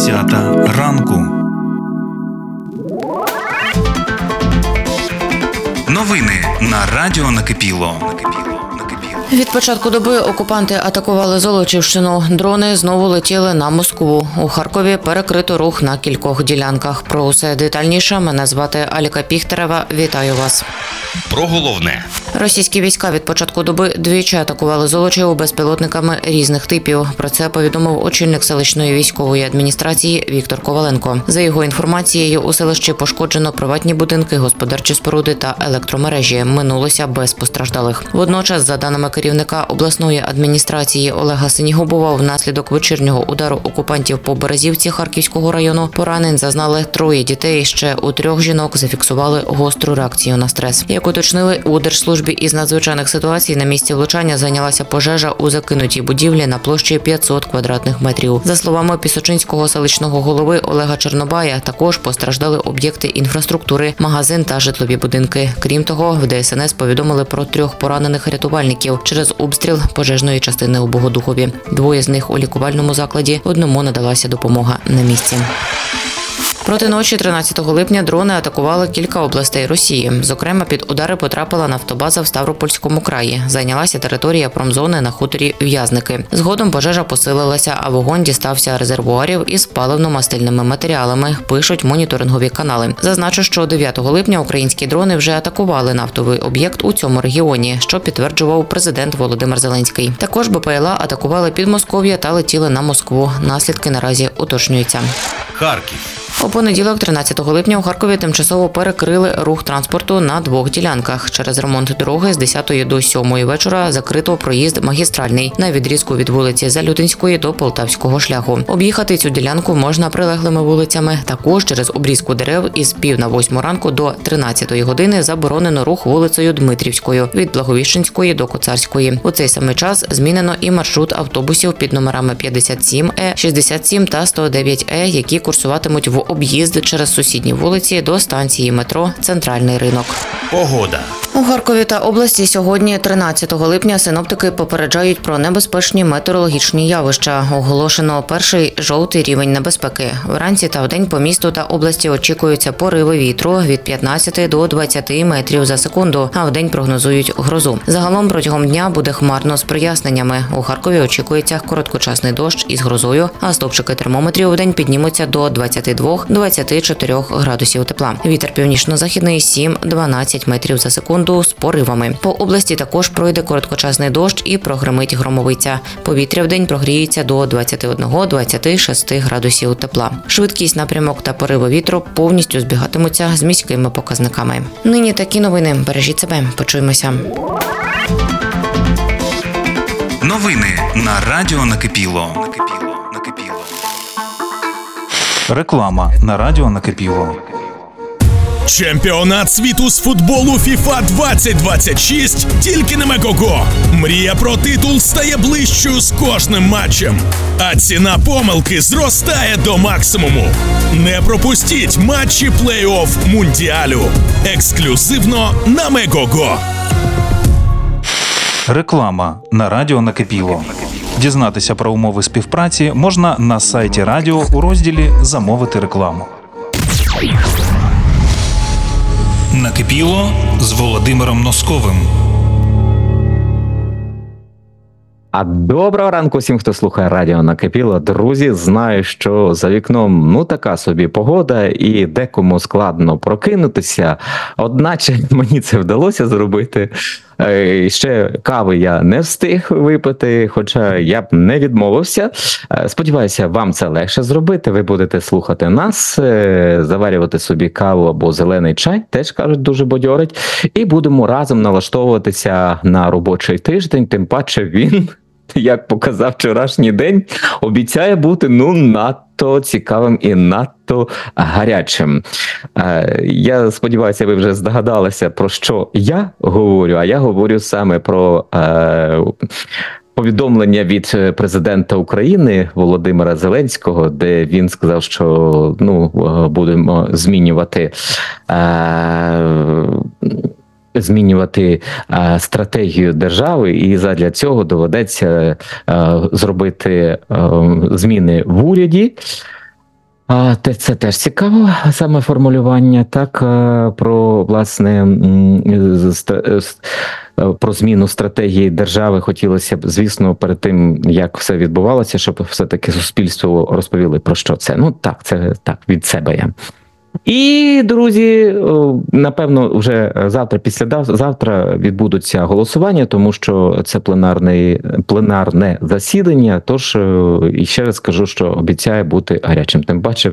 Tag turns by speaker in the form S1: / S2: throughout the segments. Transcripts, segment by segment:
S1: 10 ранку. Новини на Радіо Накипіло.
S2: Від початку доби окупанти атакували Золочівщину. Дрони знову летіли на Москву. У Харкові перекрито рух на кількох ділянках. Про усе детальніше. Мене звати Аліка Піхтерева. Вітаю вас.
S1: Про головне.
S2: Російські війська від початку доби двічі атакували Золочів безпілотниками різних типів. Про це повідомив очільник селищної військової адміністрації Віктор Коваленко. За його інформацією, у селищі пошкоджено приватні будинки, господарчі споруди та електромережі. Минулося без постраждалих. Водночас, за даними керівника обласної адміністрації Олега Синігубова, внаслідок вечірнього удару окупантів по Березівці Харківського району поранень зазнали 3 дітей. Ще у 3 жінок зафіксували гостру реакцію на стрес. Як уточнили у Держслужбі із надзвичайних ситуацій, на місці влучання зайнялася пожежа у закинутій будівлі на площі 500 квадратних метрів. За словами Пісочинського селищного голови Олега Чернобая, також постраждали об'єкти інфраструктури, магазин та житлові будинки. Крім того, в ДСНС повідомили про 3 поранених рятувальників через обстріл пожежної частини у Богодухові. 2 з них у лікувальному закладі, 1 надалася допомога на місці. Проти ночі 13 липня дрони атакували кілька областей Росії. Зокрема, під удари потрапила нафтобаза в Ставропольському краї. Зайнялася територія промзони на хуторі В'язники. Згодом пожежа посилилася, а вогонь дістався резервуарів із паливно-мастильними матеріалами, пишуть моніторингові канали. Зазначу, що 9 липня українські дрони вже атакували нафтовий об'єкт у цьому регіоні, що підтверджував президент Володимир Зеленський. Також БПЛА атакували Підмосков'я та летіли на Москву. Наслідки наразі уточнюються.
S1: Харків.
S2: У понеділок, 13 липня, у Харкові тимчасово перекрили рух транспорту на 2 ділянках. Через ремонт дороги з 10 до 7 вечора закрито проїзд магістральний на відрізку від вулиці Залютинської до Полтавського шляху. Об'їхати цю ділянку можна прилеглими вулицями. Також через обрізку дерев із 7:30 ранку до 13 години заборонено рух вулицею Дмитрівською від Благовіщенської до Коцарської. У цей самий час змінено і маршрут автобусів під номерами 57Е, 67 та 109Е, які курсуватимуть в об'їзд через сусідні вулиці до станції метро «Центральний ринок».
S1: Погода.
S2: У Харкові та області сьогодні, 13 липня, синоптики попереджають про небезпечні метеорологічні явища. Оголошено перший жовтий рівень небезпеки. Вранці та вдень по місту та області очікуються пориви вітру від 15 до 20 метрів за секунду, а вдень прогнозують грозу. Загалом протягом дня буде хмарно з проясненнями. У Харкові очікується короткочасний дощ із грозою, а стовпчики термометрів вдень піднімуться до 22-24 градусів тепла. Вітер північно-західний 7-12 метрів за секунду з поривами. По області також пройде короткочасний дощ і прогримить громовиця. Повітря вдень прогріється до 21-26 градусів тепла. Швидкість, напрямок та пориви вітру повністю збігатимуться з міськими показниками. Нині такі новини. Бережіть себе. Почуємося.
S1: Новини на Радіо Накипіло. Реклама на Радіо Накипіло.
S3: Чемпіонат світу з футболу FIFA 2026 тільки на Мегого. Мрія про титул стає ближчою з кожним матчем, а ціна помилки зростає до максимуму. Не пропустіть матчі плей-офф Мундіалю. Ексклюзивно на Мегого.
S1: Реклама на Радіо Накипіло. Дізнатися про умови співпраці можна на сайті радіо у розділі «Замовити рекламу». Накипіло з Володимиром Носковим.
S4: А доброго ранку всім, хто слухає Радіо Накипіло. Друзі, знаю, що за вікном така собі погода і декому складно прокинутися. Одначе мені це вдалося зробити. Ще кави я не встиг випити, хоча я б не відмовився. Сподіваюся, вам це легше зробити. Ви будете слухати нас, заварювати собі каву або зелений чай, теж, кажуть, дуже бадьорить. І будемо разом налаштовуватися на робочий тиждень, тим паче він, як показав вчорашній день, обіцяє бути надто цікавим і надто гарячим. Я сподіваюся, ви вже здогадалися, про що я говорю, а я говорю саме про повідомлення від президента України Володимира Зеленського, де він сказав, що будемо змінювати стратегію держави, і задля цього доведеться зробити зміни в уряді. Це теж цікаво, саме формулювання, так, про, власне, про зміну стратегії держави хотілося б, звісно, перед тим, як все відбувалося, щоб все-таки суспільству розповіли, про що це. Ну, так, це так, від себе я. І, друзі, напевно, вже завтра відбудуться голосування, тому що це пленарне засідання. Тож, і ще раз скажу, що обіцяє бути гарячим. Тим паче в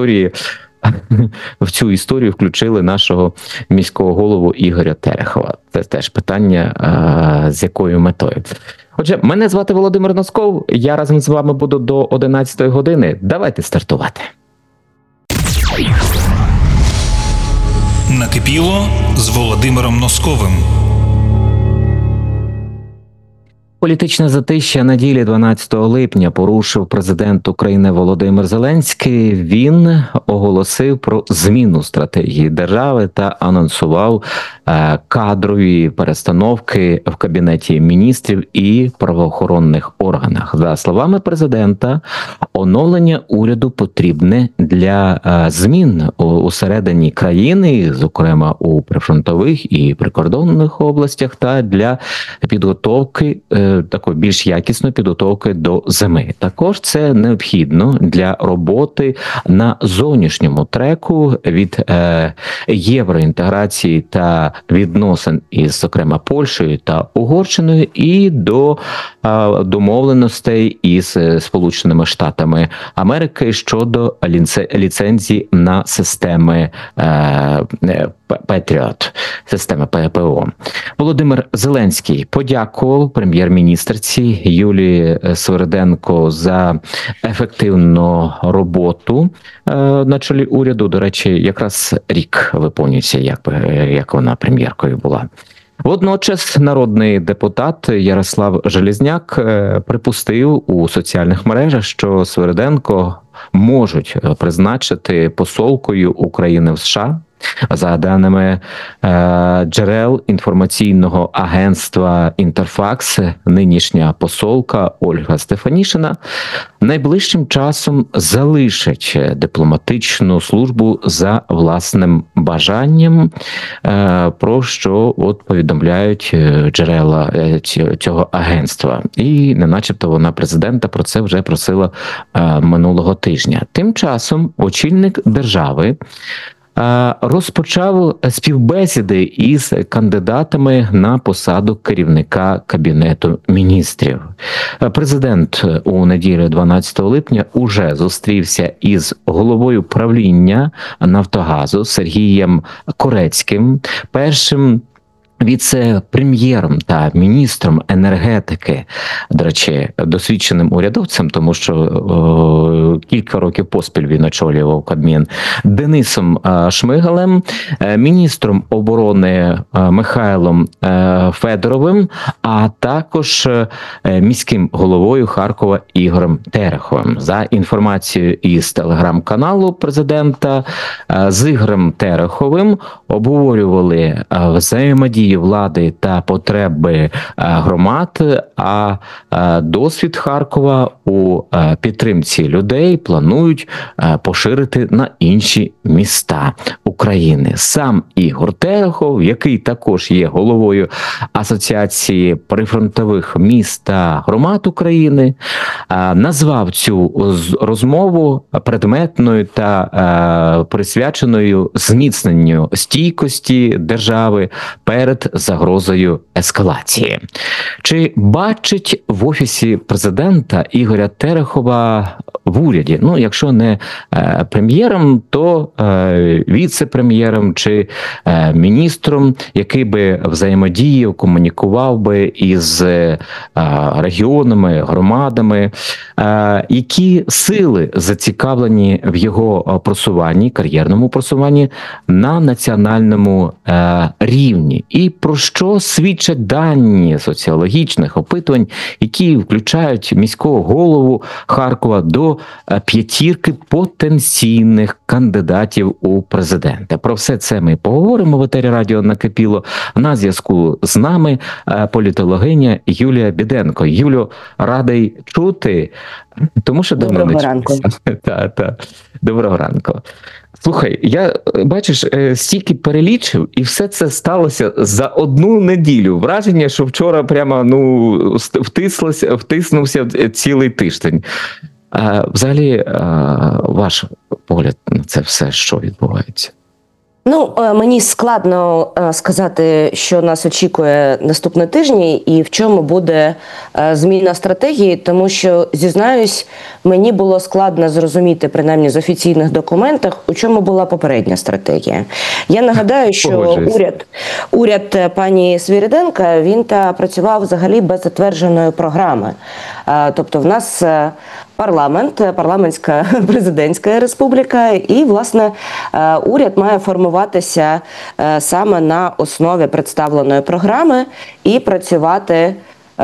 S4: цю історію включили нашого міського голову Ігоря Терехова. Це теж питання, з якою метою. Отже, мене звати Володимир Носков, я разом з вами буду до 11-ї години. Давайте стартувати.
S1: Накипіло з Володимиром Носковим.
S4: Політичне затища неділі 12 липня порушив президент України Володимир Зеленський. Він оголосив про зміну стратегії держави та анонсував кадрові перестановки в Кабінеті міністрів і правоохоронних органах. За словами президента, оновлення уряду потрібне для змін усередині країни, зокрема у прифронтових і прикордонних областях, та для підготовки такої більш якісної підготовки до зими. Також це необхідно для роботи на зовнішньому треку від євроінтеграції та відносин із, зокрема, Польщею та Угорщиною і до домовленостей із Сполученими Штатами Америки щодо ліцензії на системи Петріот, системи ППО. Володимир Зеленський подякував прем'єр-міністерці Юлії Свириденко за ефективну роботу на чолі уряду. До речі, якраз рік виповнюється, як вона прем'єркою була. Водночас народний депутат Ярослав Железняк припустив у соціальних мережах, що Свириденко можуть призначити посолкою України в США. За даними джерел інформаційного агентства «Інтерфакс», нинішня посолка Ольга Стефанішина найближчим часом залишить дипломатичну службу за власним бажанням, про що повідомляють джерела цього агентства. І не начебто вона президента про це вже просила минулого тижня. Тим часом очільник держави розпочав співбесіди із кандидатами на посаду керівника Кабінету міністрів. Президент у неділю 12 липня уже зустрівся із головою правління Нафтогазу Сергієм Корецьким, першим віце-прем'єром та міністром енергетики, до речі, досвідченим урядовцем, тому що кілька років поспіль він очолював Кабмін, Денисом Шмигалем, міністром оборони Михайлом Федоровим, а також міським головою Харкова Ігорем Тереховим. За інформацією із телеграм-каналу президента, з Ігорем Тереховим обговорювали взаємодію влади та потреби громад, а досвід Харкова у підтримці людей планують поширити на інші міста України. Сам Ігор Терехов, який також є головою Асоціації прифронтових міст та громад України, назвав цю розмову предметною та присвяченою зміцненню стійкості держави перед загрозою ескалації. Чи бачить в Офісі президента Ігоря Терехова в уряді, ну, якщо не прем'єром, то віце-прем'єром чи міністром, який би взаємодіяв, комунікував би із регіонами, громадами, які сили зацікавлені в його просуванні, кар'єрному просуванні на національному рівні? І про що свідчать дані соціологічних опитувань, які включають міського голову Харкова до щодо п'ятірки потенційних кандидатів у президенти. Про все це ми поговоримо в етері радіо накипіло. На зв'язку з нами політологиня Юлія Біденко. Юлю, радий чути, тому що давно не
S5: ранку.
S4: Доброго ранку. Слухай, я, бачиш, стільки перелічив, і все це сталося за одну неділю. Враження, що вчора прямо втиснувся цілий тиждень. Взагалі, ваш погляд на це все, що відбувається?
S5: Мені складно сказати, що нас очікує наступні тижні і в чому буде зміна стратегії, тому що, зізнаюсь, мені було складно зрозуміти, принаймні з офіційних документах, у чому була попередня стратегія. Я нагадаю, що уряд пані Свириденка, він працював взагалі без затвердженої програми. Тобто в нас парламентська президентська республіка, і, власне, уряд має формуватися саме на основі представленої програми і працювати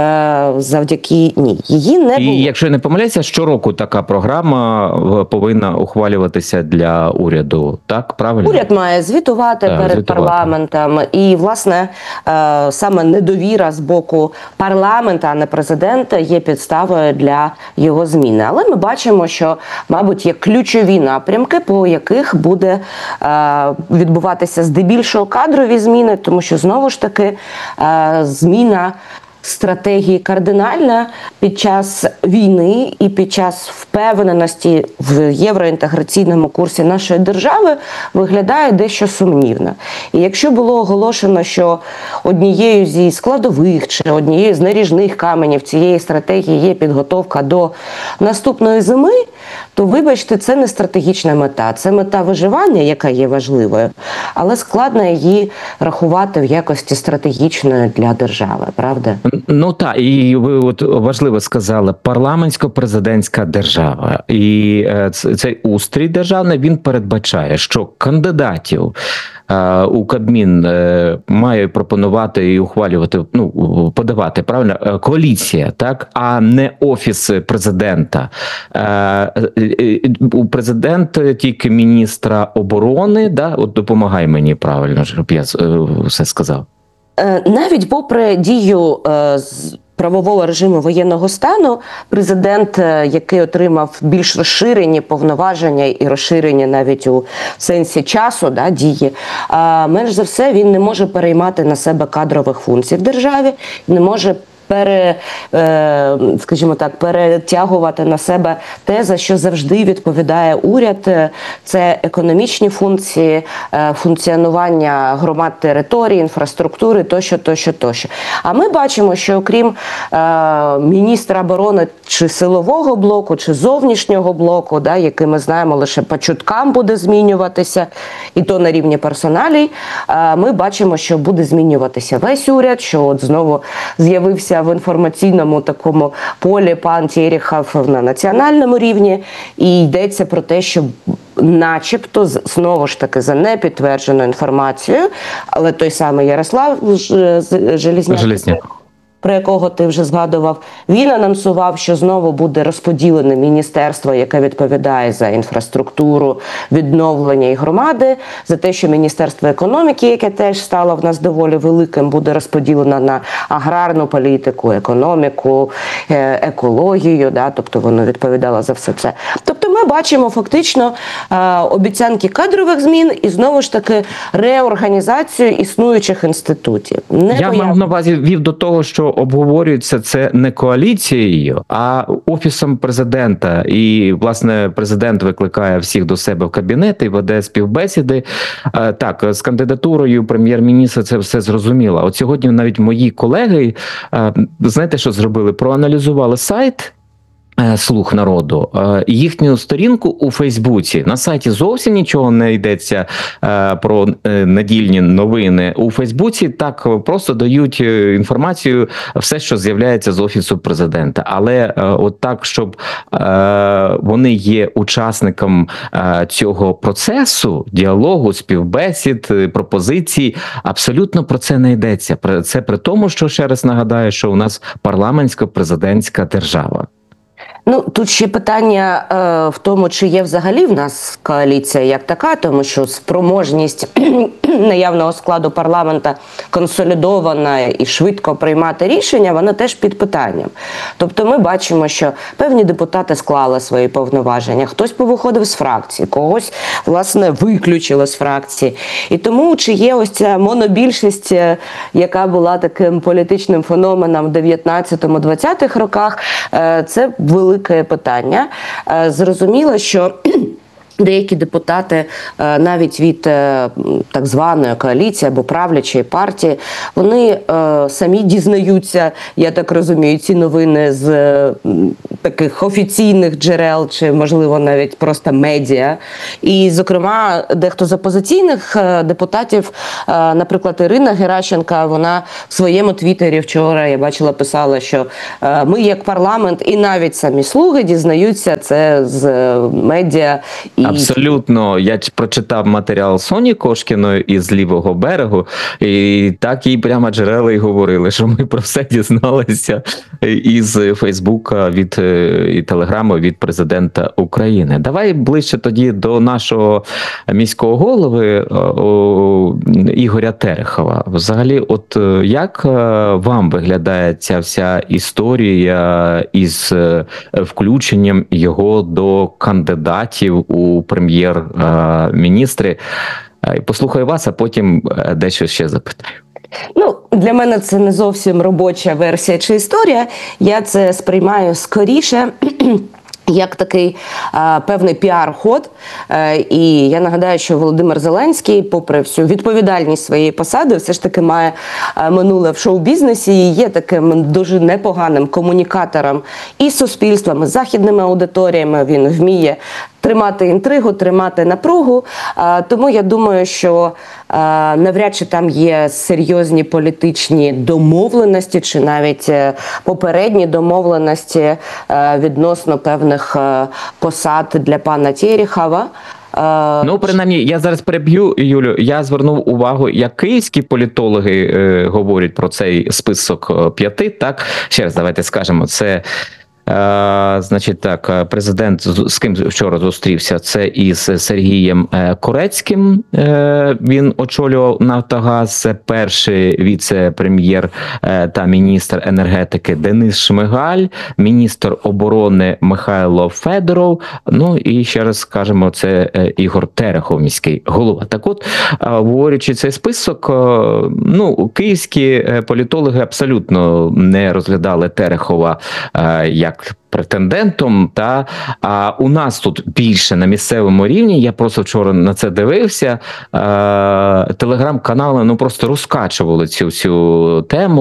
S5: завдяки ній. Її не було.
S4: І якщо я не помиляюся, щороку така програма повинна ухвалюватися для уряду, так? Правильно?
S5: Уряд має звітувати перед парламентом, і, власне, саме недовіра з боку парламента, а не президента, є підставою для його зміни. Але ми бачимо, що, мабуть, є ключові напрямки, по яких буде відбуватися здебільшого кадрові зміни, тому що, знову ж таки, зміна стратегії кардинальна під час війни і під час впевненості в євроінтеграційному курсі нашої держави виглядає дещо сумнівно. І якщо було оголошено, що однією зі складових чи однією з наріжних каменів цієї стратегії є підготовка до наступної зими, то, вибачте, це не стратегічна мета. Це мета виживання, яка є важливою, але складно її рахувати в якості стратегічної для держави, правда?
S4: Так, і ви важливо сказали, парламентсько-президентська держава. І цей устрій державний, він передбачає, що кандидатів у Кабмін має пропонувати і ухвалювати, подавати, правильно, коаліція, так, а не офіс президента. У президента тільки міністра оборони, допомагай мені правильно, щоб я все сказав.
S5: Навіть попри дію правового режиму воєнного стану, президент, який отримав більш розширені повноваження і розширені навіть у сенсі часу дії, менш за все він не може переймати на себе кадрових функцій в державі, не може перетягувати на себе те, за що завжди відповідає уряд. Це економічні функції, функціонування громад території, інфраструктури, тощо. А ми бачимо, що окрім міністра оборони чи силового блоку, чи зовнішнього блоку, який ми знаємо лише по чуткам буде змінюватися, і то на рівні персоналій, ми бачимо, що буде змінюватися весь уряд, що от знову з'явився в інформаційному такому полі пан Терехов на національному рівні, і йдеться про те, що начебто, знову ж таки, за непідтвердженою інформацією, але той самий Ярослав Железняк, про якого ти вже згадував, він анонсував, що знову буде розподілене міністерство, яке відповідає за інфраструктуру, відновлення і громади, за те, що Міністерство економіки, яке теж стало в нас доволі великим, буде розподілено на аграрну політику, економіку, екологію, тобто воно відповідало за все це. Тобто ми бачимо фактично обіцянки кадрових змін і знову ж таки реорганізацію існуючих інститутів.
S4: Я мав на увазі вів до того, що обговорюється це не коаліцією, а офісом президента. І, власне, президент викликає всіх до себе в кабінет і веде співбесіди. Так, з кандидатурою прем'єр-міністра це все зрозуміло. От сьогодні навіть мої колеги, знаєте, що зробили? Проаналізували сайт «Слуг народу», їхню сторінку у Фейсбуці. На сайті зовсім нічого не йдеться про недільні новини. У Фейсбуці так просто дають інформацію, все, що з'являється з Офісу президента. Але от так, щоб вони є учасником цього процесу, діалогу, співбесід, пропозицій, абсолютно про це не йдеться. Це при тому, що, ще раз нагадаю, що у нас парламентсько-президентська держава.
S5: Ну, тут ще питання в тому, чи є взагалі в нас коаліція як така, тому що спроможність наявного складу парламента консолідована і швидко приймати рішення, вона теж під питанням. Тобто ми бачимо, що певні депутати склали свої повноваження, хтось повиходив з фракції, когось, власне, виключили з фракції. І тому, чи є ось ця монобільшість, яка була таким політичним феноменом в 19-20-х роках, це велике питання. Зрозуміло, що деякі депутати навіть від так званої коаліції або правлячої партії, вони самі дізнаються, я так розумію, ці новини з таких офіційних джерел, чи, можливо, навіть просто медіа. І, зокрема, дехто з опозиційних депутатів, наприклад, Ірина Геращенко, вона в своєму твіттері вчора, я бачила, писала, що ми як парламент і навіть самі слуги дізнаються це з медіа.
S4: Абсолютно. Я прочитав матеріал Соні Кошкіної із Лівого берегу, і так їй прямо джерела і говорили, що ми про все дізналися із Фейсбука і Телеграму від президента України. Давай ближче тоді до нашого міського голови Ігоря Терехова. Взагалі, от як вам виглядає ця вся історія із включенням його до кандидатів у прем'єр-міністри? Послухаю вас, а потім дещо ще запитаю.
S5: Ну, для мене це не зовсім робоча версія чи історія. Я це сприймаю скоріше як такий певний піар-ход. І я нагадаю, що Володимир Зеленський, попри всю відповідальність своєї посади, все ж таки має минуле в шоу-бізнесі і є таким дуже непоганим комунікатором і з суспільством, і з західними аудиторіями. Він вміє тримати інтригу, тримати напругу. Тому я думаю, що навряд чи там є серйозні політичні домовленості, чи навіть попередні домовленості відносно певних посад для пана Терехова.
S4: Ну, принаймні, я зараз переб'ю, Юлю, я звернув увагу, як київські політологи говорять про цей список 5, так? Ще раз, давайте скажемо, це... Значить так, президент з ким вчора зустрівся, це із Сергієм Корецьким, він очолював Нафтогаз, це перший віце-прем'єр та міністр енергетики Денис Шмигаль, міністр оборони Михайло Федоров, ну і ще раз скажемо, це Ігор Терехов, міський голова. Так от, говорячи цей список, ну, київські політологи абсолютно не розглядали Терехова як претендентом, а у нас тут більше на місцевому рівні, я просто вчора на це дивився, телеграм-канали ну просто розкачували цю тему.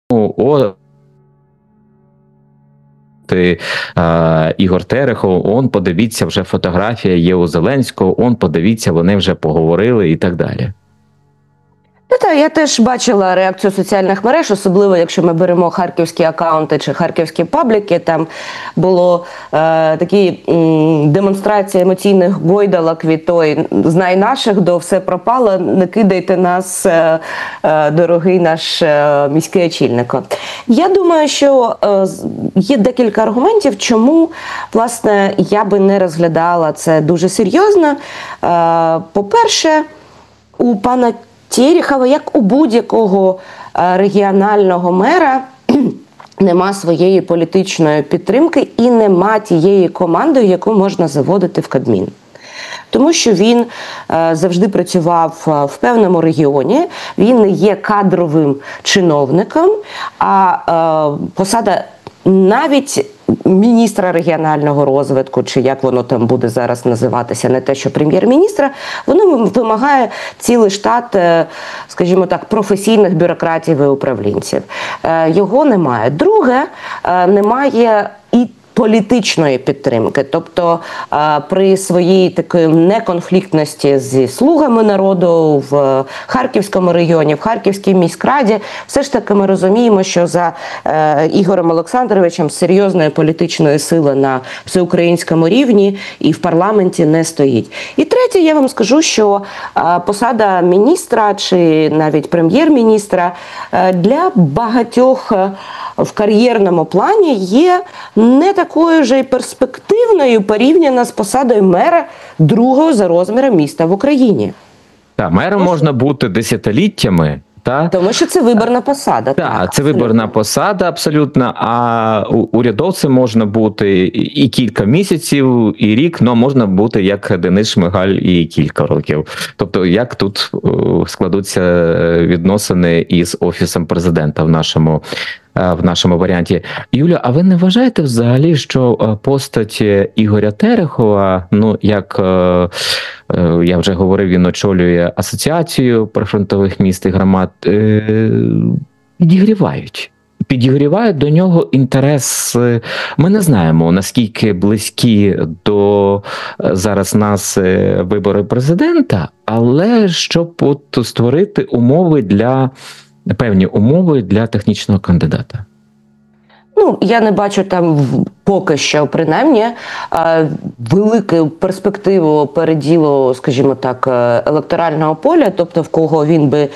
S4: Ігор Терехов, подивіться, вже фотографія є у Зеленського, подивіться, вони вже поговорили і так далі.
S5: Так, я теж бачила реакцію соціальних мереж, особливо якщо ми беремо харківські акаунти чи харківські пабліки, там було такі демонстрації емоційних гойдалок від той «знай наших» до «все пропало, не кидайте нас, дорогий наш міський очільник». Я думаю, що є декілька аргументів, чому, власне, я би не розглядала це дуже серйозно. По-перше, у пана Терехова, як у будь-якого регіонального мера, нема своєї політичної підтримки і нема тієї команди, яку можна заводити в Кабмін. Тому що він завжди працював в певному регіоні, він не є кадровим чиновником, а посада навіть міністра регіонального розвитку, чи як воно там буде зараз називатися, не те, що прем'єр-міністра, воно вимагає цілий штат, скажімо так, професійних бюрократів і управлінців. Його немає. Друге, немає і політичної підтримки. Тобто при своїй такій неконфліктності зі слугами народу в Харківському регіоні, в Харківській міськраді, все ж таки ми розуміємо, що за Ігорем Олександровичем серйозної політичної сили на всеукраїнському рівні і в парламенті не стоїть. І третє, я вам скажу, що посада міністра чи навіть прем'єр-міністра для багатьох в кар'єрному плані є не такою ж і перспективною порівняно з посадою мера другого за розміром міста в Україні.
S4: Так, мером можна бути десятиліттями.
S5: Тому що це виборна посада.
S4: Так, це виборна посада абсолютно, а урядовцем можна бути і кілька місяців, і рік, але можна бути як Денис Шмигаль і кілька років. Тобто, як тут складуться відносини із Офісом президента в нашому варіанті. Юля, а ви не вважаєте взагалі, що постать Ігоря Терехова, ну, як я вже говорив, він очолює асоціацію прифронтових міст і громад, підігрівають до нього інтерес. Ми не знаємо, наскільки близькі до зараз нас вибори президента, але щоб от створити певні умови для технічного кандидата.
S5: Ну, я не бачу там поки що, принаймні, велику перспективу переділу, скажімо так, електорального поля, тобто в кого він би